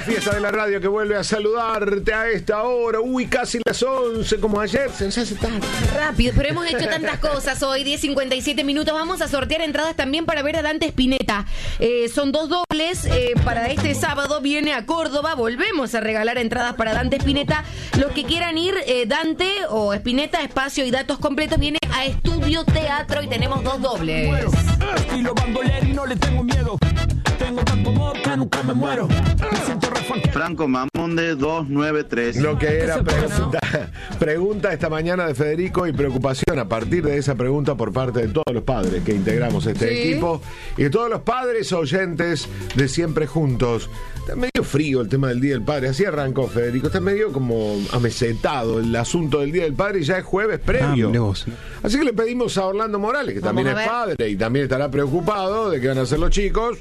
La fiesta de la radio que vuelve a saludarte a esta hora. Uy, casi las 11, como ayer. Se hace tarde. Rápido, pero hemos hecho tantas cosas hoy. 10:57 minutos. Vamos a sortear entradas también para ver a Dante Spinetta. Son 2 dobles. Para este sábado viene a Córdoba. Volvemos a regalar entradas para Dante Spinetta. Los que quieran ir, Dante o Spinetta, espacio y datos completos, viene a Estudio Teatro y tenemos 2 dobles. Estilo bandolero y no le tengo miedo. Tengo tanto amor que nunca me muero. Me siento Franco Mamonde 293. Lo que era pregunta esta mañana de Federico y preocupación a partir de esa pregunta por parte de todos los padres que integramos este equipo y de todos los padres oyentes de Siempre Juntos. Está medio frío el tema del Día del Padre. Así arrancó Federico. Está medio como amesetado el asunto del Día del Padre y ya es jueves previo. Así que le pedimos a Orlando Morales, que también es padre y también estará preocupado de qué van a hacer los chicos,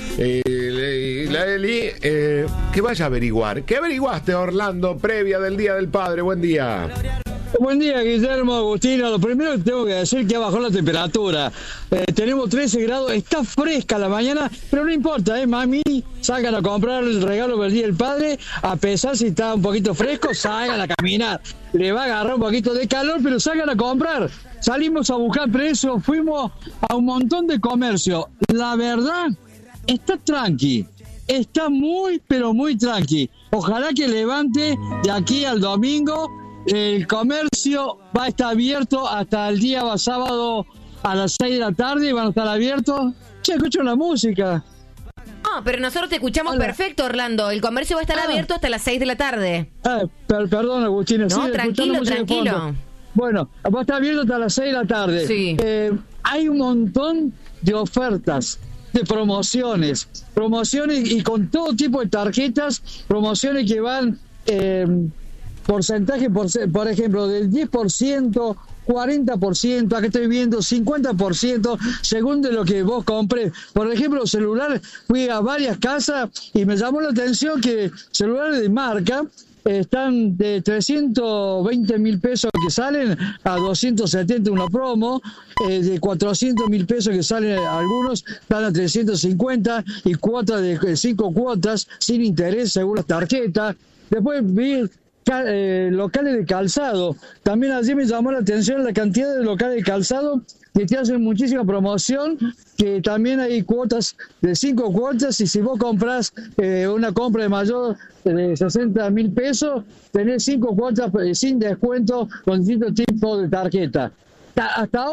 la Eli, que vaya a averiguar. ¿Qué averiguaste, Orlando, previa del Día del Padre? Buen día. Buen día, Guillermo, Agustino. Lo primero que tengo que decir que bajó la temperatura. Tenemos 13 grados, está fresca la mañana, pero no importa, mami, salgan a comprar el regalo del Día del Padre, a pesar si está un poquito fresco, salgan a caminar. Le va a agarrar un poquito de calor, pero salgan a comprar. Salimos a buscar precios, fuimos a un montón de comercio. La verdad, está tranqui. Está muy, pero muy tranqui. Ojalá que levante de aquí al domingo. El comercio va a estar abierto hasta el día sábado a las 6 de la tarde. Van a estar abiertos. Escucho la música. No, pero nosotros te escuchamos perfecto, Orlando. El comercio va a estar abierto hasta las 6 de la tarde. Perdón, Agustín. No, tranquilo. Bueno, va a estar abierto hasta las 6 de la tarde. Sí. Hay un montón de ofertas, de promociones y con todo tipo de tarjetas, promociones que van porcentaje, por ejemplo, del 10%, 40%, acá estoy viendo 50%, según de lo que vos compres. Por ejemplo, celular, fui a varias casas y me llamó la atención que celulares de marca están de 320.000 pesos que salen a 270 una promo, de 400.000 pesos que salen algunos, están a 350 y cuotas de 5 cuotas sin interés según las tarjetas. Después vi locales de calzado. También allí me llamó la atención la cantidad de locales de calzado que te hacen muchísima promoción, que también hay cuotas de 5 cuotas y si vos compras una compra de mayor de 60.000 pesos, tenés 5 cuotas sin descuento con distintos tipos de tarjeta. Hasta